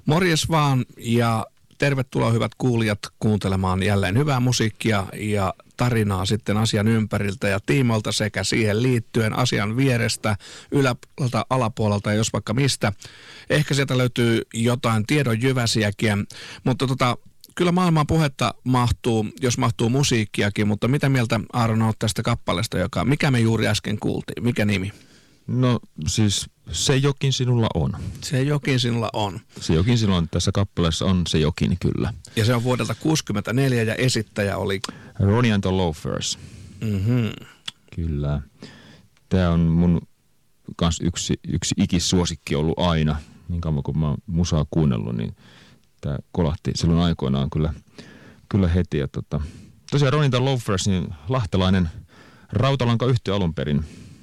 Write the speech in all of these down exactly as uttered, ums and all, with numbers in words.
Morjes vaan ja tervetuloa hyvät kuulijat kuuntelemaan jälleen hyvää musiikkia ja tarinaa sitten asian ympäriltä ja tiimoilta sekä siihen liittyen asian vierestä, yläpuolelta, alapuolelta ja jos vaikka mistä. Ehkä sieltä löytyy jotain tiedon jyväsiäkin, mutta tota, kyllä maailman puhetta mahtuu, jos mahtuu musiikkiakin, mutta mitä mieltä Aaron olet tästä kappaleesta, joka, mikä me juuri äsken kuultiin, mikä nimi? No siis Se jokin sinulla on. Se jokin sinulla on. Se jokin sinulla on. Tässä kappaleessa on Se jokin, kyllä. Ja se on vuodelta kuusikymmentäneljä ja esittäjä oli Ronnie and the Loafers. Mm-hmm. Kyllä. Tämä on mun kans yksi, yksi ikisuosikki ollut aina. Niin kauan kun mä oon musaa kuunnellut, niin tämä kolahti silloin aikoinaan kyllä, kyllä heti. Ja tota, tosiaan Ronnie and the Loafers, niin lahtelainen rautalankayhtiö alun perin,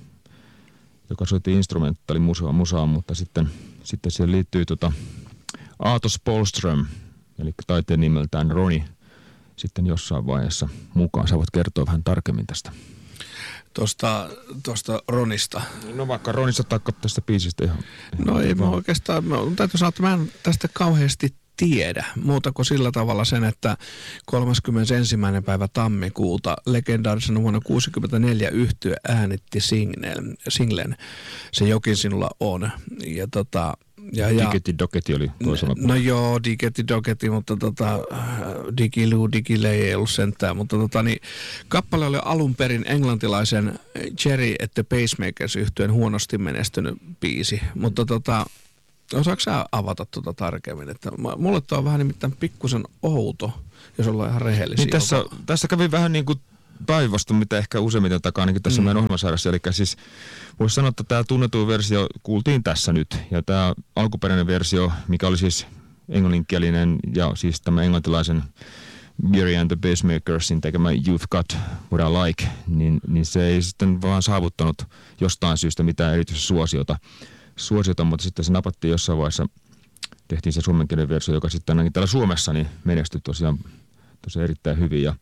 joka soitti instrumentaalimusaa, musaa, mutta sitten, sitten siihen liittyy tota Aato Spolström, eli taiteen nimeltään Ronnie, sitten jossain vaiheessa mukaan. Sä voit kertoa vähän tarkemmin tästä. Tuosta, tuosta Ronista. No vaikka Ronista tai tästä biisistä ihan. No ei mä oikeastaan, mä täytyy sanoa, että mä en tästä kauheasti tiedä, muuta kuin sillä tavalla sen, että kolmaskymmenesensimmäinen päivä tammikuuta legendaarisen vuonna kuusikymmentäneljä yhtye äänitti singlen, singlen Se jokin sinulla on. Ja tota, ja, ja, Digetti Dogetti oli toisella puolella. No joo, Digetti Dogetti, mutta tota, Digilu, Digile ei ollut sentään, mutta tota, niin, kappale oli alun perin englantilaisen Cherry at the Pacemakers -yhtyeen huonosti menestynyt biisi, mutta tota, osaatko sä avata tuota tarkemmin? Että mulle tuo on vähän nimittäin pikkusen outo, jos ollaan ihan rehellisiä. Niin tässä, tässä kävi vähän niin kuin päinvastoin, mitä ehkä useimmiten takaa ainakin tässä mm. meidän ohjelmasarjassa. Eli siis voisi sanoa, että tämä tunnetuin versio kuultiin tässä nyt. Ja tämä alkuperäinen versio, mikä oli siis englanninkielinen ja siis tämä englantilaisen Gary and the Pacemakersin tekemä You've Got What I Like, niin, niin se ei sitten vaan saavuttanut jostain syystä mitään erityistä suosiota. suosiota, mutta sitten se napattiin jossain vaiheessa, tehtiin se suomenkielinen versio, joka sitten ainakin täällä Suomessa niin menestyi tosiaan, tosiaan erittäin hyvin. Ja,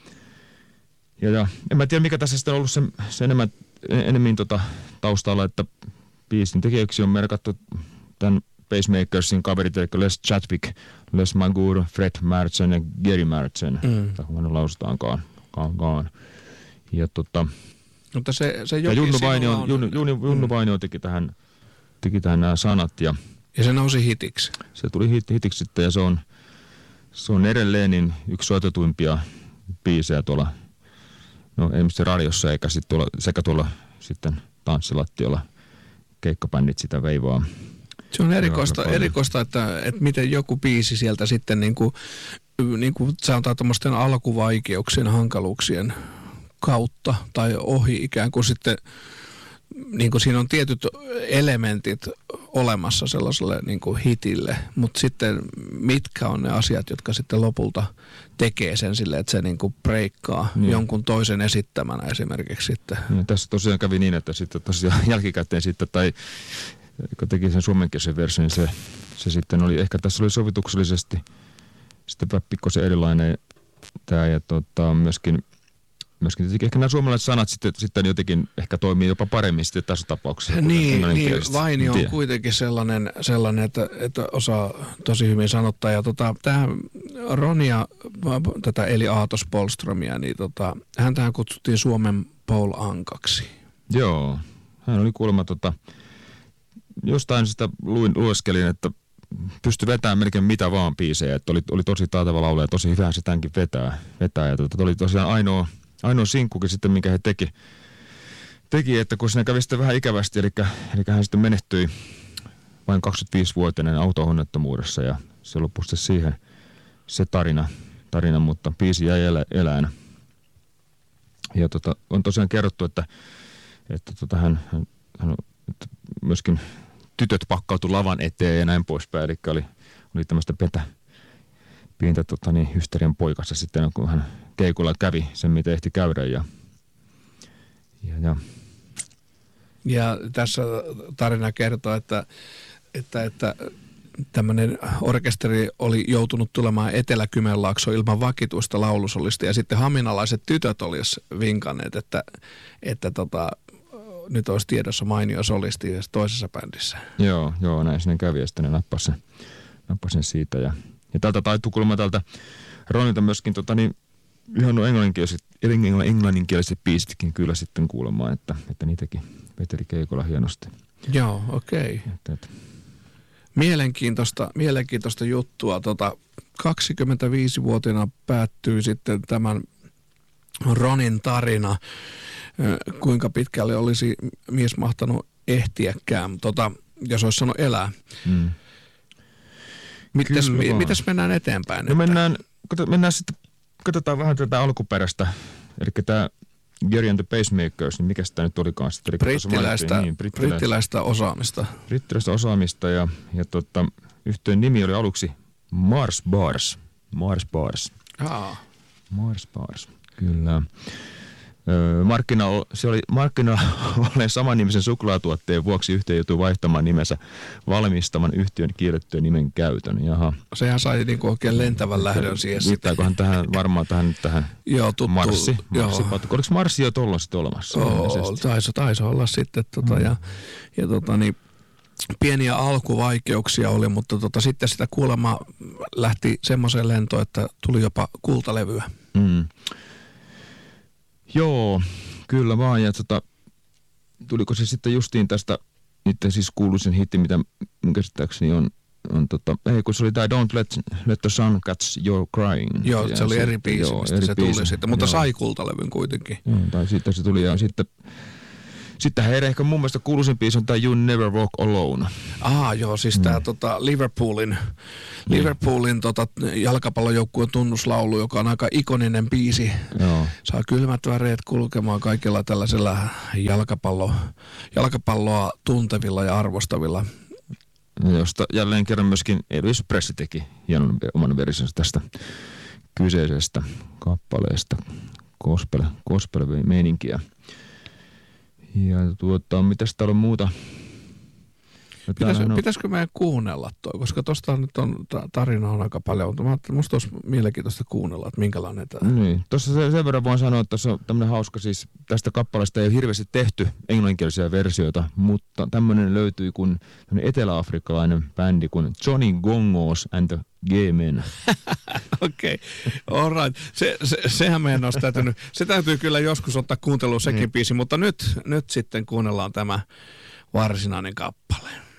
ja, ja en mä tiedä, mikä tässä sitten on ollut se, se enemmän, enemmän tota taustalla, että biisin tekijäksi on merkattu tämän Pacemakersin kaverit, eli Les Chadwick, Les Magur, Fred Märchen ja Gary Märchen, mm. tai kun lausutaankaan. Kaan. Ja tota... Mutta se, se ja Junnu Vainio, on... Junnu, Junnu, Junnu Vainio teki tähän teki tähän nämä sanat. Ja, ja se nousi hitiksi. Se tuli hit, hitiksi sitten ja se on, se on edelleen niin yksi soitetuimpia biisejä tuolla, no ei mistä radiossa eikä sit tuolla, sekä tuolla sitten tanssilattiolla keikkabändit sitä veivaa. Se on erikoista, erikoista että, että miten joku biisi sieltä sitten niin kuin, niin kuin sanotaan tuommoisten alkuvaikeuksien, hankaluuksien kautta tai ohi ikään kuin sitten niin kuin siinä on tietyt elementit olemassa sellaiselle niin kuin hitille, mutta sitten mitkä on ne asiat, jotka sitten lopulta tekee sen silleen, että se niin kuin breikkaa niin jonkun toisen esittämänä esimerkiksi sitten. Ja tässä tosiaan kävi niin, että sitten tosiaan jälkikäteen sitten, tai kun teki sen suomenkielisen version, niin se, se sitten oli, ehkä tässä oli sovituksellisesti sitten pikkusen erilainen tämä ja tota, myöskin Myöskin ehkä nämä suomalaiset sanat sitten, sitten jotenkin ehkä toimii jopa paremmin sitten tässä tapauksessa. Niin, niin Vainio on kuitenkin sellainen, sellainen että, että osaa tosi hyvin sanottaa. Ja tota, tämä Ronia, tätä eli Aato Spolströmiä, niin tota, häntähän kutsuttiin Suomen Paul Ankaksi. Joo, hän oli kuulemma, tota, jostain sitä luin, lueskelin, että pystyi vetämään melkein mitä vaan biisejä. Että oli, oli tosi taitava laulaja ja tosi hyvä se tämänkin vetää. vetää. Ja tota, oli tosiaan ainoa Ainoa sinkkukin sitten, minkä he teki, teki, että kun siinä kävi sitten vähän ikävästi, eli, eli hän sitten menehtyi vain kaksikymmentäviisivuotiainen auto-onnettomuudessa ja se loppui sitten siihen se tarina, tarina mutta biisi jäi elä, elään. Ja tota, on tosiaan kerrottu, että, että tota, hän, hän, hän että myöskin tytöt pakkautui lavan eteen ja näin poispäin, eli oli, oli tämmöistä petä. pientä tota, niin, hysterian poikassa sitten, kun hän keikulla kävi sen, mitä ehti käydä. Ja, ja, ja. ja tässä tarina kertoo, että, että, että tämmöinen orkesteri oli joutunut tulemaan Etelä-Kymenlaaksoon ilman vakituista laulusolista, ja sitten haminalaiset tytöt olisivat vinkanneet, että, että tota, nyt olisi tiedossa mainio solisti toisessa bändissä. Joo, joo näin sinne kävi, ja sitten ne nappasi sen, napasin siitä. Ja, ja tältä taittuu kuulemma tältä Ronilta myöskin tota, niin, ihan nuo englanninkieliset, englanninkieliset biisitkin kyllä sitten kuulemaan, että, että niitäkin veteli keikolla hienosti. Joo, okei. Okay. Mielenkiintoista, mielenkiintoista juttua. Tota, kaksikymmentäviisivuotiaana päättyy sitten tämän Ronin tarina. Kuinka pitkälle olisi mies mahtanut ehtiäkään, tota, jos olisi sanonut elää. Mm. Mites, mites mennään eteenpäin? No mennään, mennään sitten, katsotaan vähän tätä alkuperäistä, eli tämä Gerry and the Pacemakers, niin mikä sitä nyt olikaan sitten? Brittiläistä, niin, brittiläistä, brittiläistä osaamista. Brittiläistä osaamista ja, ja tota, yhteen nimi oli aluksi Mars Bars. Mars Bars. Aa. Mars Bars, kyllä. Öö, markkina, se oli markkina olleen saman-nimisen suklaatuotteen vuoksi yhtiö joutui vaihtamaan nimensä valmistaman yhtiön kiellettyä nimen käytön. Jaha. Sehän sai niinku oikein lentävän lähdön siihen. Viittaakohan tähän varmaan tähän, tähän joo, tuttu, Marssi? Joo. Oliko Marssi jo tuolla sitten olemassa? Oo, taisi, taisi olla sitten. Tota, mm. Ja, ja tota, niin, pieniä alkuvaikeuksia oli, mutta tota, sitten sitä kuulemma lähti semmoiseen lentoon, että tuli jopa kultalevyä. Mm. Joo, kyllä vaan. Ja tota, tuliko se sitten justiin tästä niiden siis kuuluisen hitti, mitä käsittääkseni on, on tota, ei kun se oli tämä Don't Let, let the Sun Catch Your Crying. Joo, se, se oli eri biisi, joo, mistä eri se biisi. Tuli sitten, mutta joo. Sai kultalevyn kuitenkin. Joo, tai sitten se tuli ja sitten Sitten heidän ehkä mun mielestä kuuluisin biisi on tämä You Never Walk Alone. Ah joo, siis tämä mm. tota, Liverpoolin, mm. Liverpoolin tota, jalkapallojoukkueen tunnuslaulu, joka on aika ikoninen biisi. Joo. Saa kylmät väreet kulkemaan kaikilla tällaisella jalkapallo, jalkapalloa tuntevilla ja arvostavilla. Josta jälleen kerran myöskin Elvis Presley teki hienon oman versionsa tästä kyseisestä kappaleesta. Gospel, gospel-meininkiä. Ja tuota, mitäs täällä on muuta? No, Pitäis, on... Pitäisikö meidän kuunnella toi, koska tuosta nyt on, tarina on aika paljon, mutta musta olisi mielenkiintoista kuunnella, että minkälainen tämä. Niin, tuossa sen, sen verran voin sanoa, että tässä on tämmöinen hauska, siis tästä kappaleesta ei ole hirveästi tehty englanninkielisiä versioita, mutta tämmöinen löytyi kuin etelä-afrikkalainen bändi kuin Johnny Gongos and the G-Men. Okei, okay. All right. Se, se, sehän meidän olisi täytynyt, se täytyy kyllä joskus ottaa kuunteluun sekin niin. Biisi, mutta nyt, nyt sitten kuunnellaan tämä varsinainen kappale.